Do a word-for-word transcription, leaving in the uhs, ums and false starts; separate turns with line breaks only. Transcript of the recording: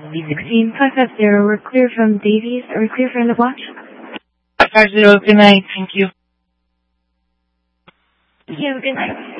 sixteen five five zero, we're clear from Davies. Are we clear for end of watch?
five zero, good night, thank you.
Thank you, good night.